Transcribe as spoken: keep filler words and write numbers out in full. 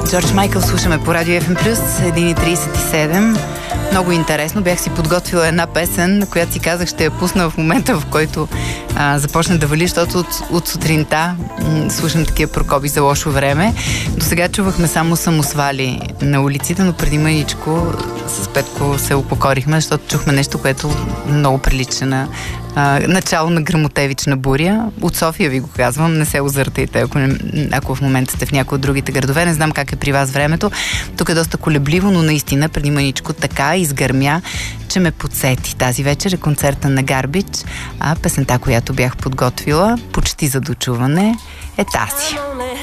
Джордж Майкъл слушаме по Радио Еф Ем плюс, едно и трийсет и седем. Много интересно. Бях си подготвила една песен, която си казах ще я пусна в момента, в който а, започне да вали, защото от, от сутринта м- слушам такива прокоби за лошо време. До сега чувахме само самосвали на улиците, но преди мъничко с Петко се упокорихме, защото чухме нещо, което много прилича на а, начало на гръмотевична буря. От София ви го казвам, не се озъртайте, ако, не, ако в момента сте в някои от другите градове. Не знам как е при вас времето. Тук е доста колебливо, но наистина преди мъничко така изгърмя, че ме подсети. Тази вечер е концерта на Гарбич, а песента, която бях подготвила почти за дочуване, е тази.